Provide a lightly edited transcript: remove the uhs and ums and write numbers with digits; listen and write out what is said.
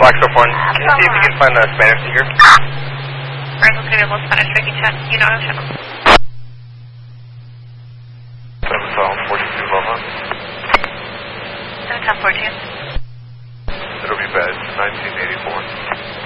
Black Star 1, can you see if you can find a Spanish speaker? Right, okay, we'll Spanish speaking chat. You know, channel. 742 Loma. 71014. It'll be bad, 1984.